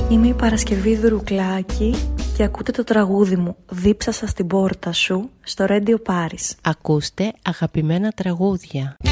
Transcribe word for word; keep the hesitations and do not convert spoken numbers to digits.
Είμαι η Παρασκευή Δουρουκλάκη και ακούτε το τραγούδι μου «Δίψασα στην πόρτα σου» στο Radio Paris. Ακούστε αγαπημένα τραγούδια.